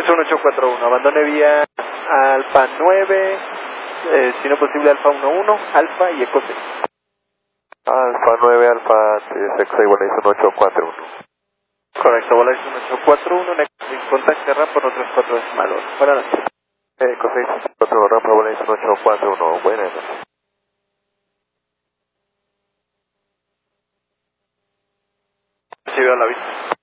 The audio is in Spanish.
Bola 1841, abandone vía Alfa 9, si no posible Alfa 11, Alfa y Eco 6. Alfa 9, Alfa 6, Bola 1841. Correcto, Bola 1841, en contacto terra por otros 4 decimalos. Buenas noches. Eco 6, 4, rampa Bola 1841, buenas noches. Recibido la vista.